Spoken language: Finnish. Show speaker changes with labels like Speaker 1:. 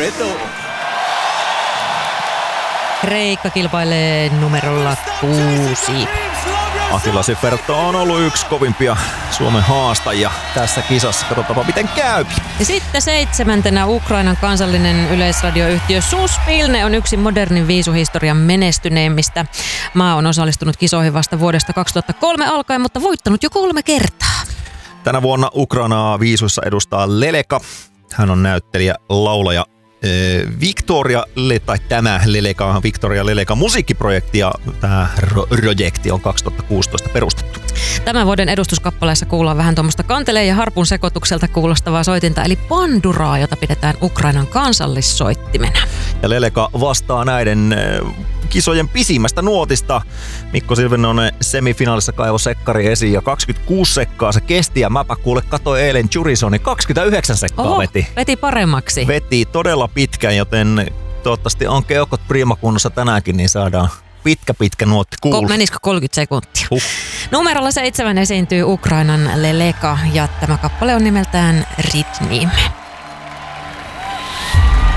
Speaker 1: Fredo.
Speaker 2: Kreikka kilpailee numerolla 6.
Speaker 3: Attila Siferto on ollut yksi kovimpia Suomen haastajia tässä kisassa. Katsotaanpa miten käy.
Speaker 2: Ja sitten 7. Ukrainan kansallinen yleisradioyhtiö Suspilne on yksi modernin viisuhistorian menestyneimmistä. Maa on osallistunut kisoihin vasta vuodesta 2003 alkaen, mutta voittanut jo 3 kertaa.
Speaker 3: Tänä vuonna Ukrainaa viisuissa edustaa Leleka. Hän on näyttelijä, laulaja tämä Victoria Leleka musiikkiprojekti ja tämä projekti on 2016 perustettu.
Speaker 2: Tämän vuoden edustuskappaleessa kuullaan vähän tuommoista kanteleen ja harpun sekoitukselta kuulostavaa soitinta, eli panduraa, jota pidetään Ukrainan kansallissoittimena.
Speaker 3: Ja Leleka vastaa näiden kisojen pisimmästä nuotista. Mikko Silvenonen semifinaalissa kaivoi sekkari esiin ja 26 sekkaa se kesti ja mäpä kuule katsoin eilen Jurisonin 29 sekkaa
Speaker 2: veti paremmaksi.
Speaker 3: Veti todella pitkään, joten toivottavasti on keuhkot priimakunnossa tänäänkin, niin saadaan pitkä nuotti kuulla.
Speaker 2: Menisikö 30 sekuntia? Numerolla 7 esiintyy Ukrainan Leleka ja tämä kappale on nimeltään Ritmi.